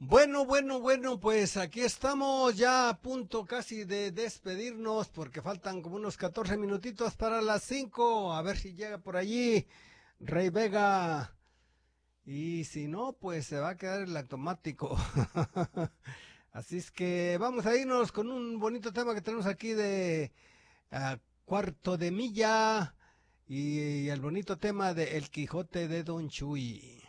Bueno, pues aquí estamos ya a punto casi de despedirnos porque faltan como unos 14 minutitos para las 5. A ver si llega por allí Rey Vega. Y si no, pues se va a quedar el automático. Así es que vamos a irnos con un bonito tema que tenemos aquí de Cuarto de Milla y el bonito tema de El Quijote de Don Chuy.